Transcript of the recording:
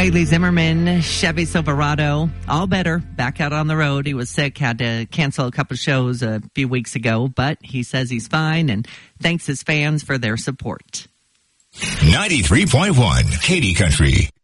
Bailey Zimmerman, Chevy Silverado, all better, back out on the road. He was sick, had to cancel a couple shows a few weeks ago, but he says he's fine and thanks his fans for their support. 93.1 Katy Country.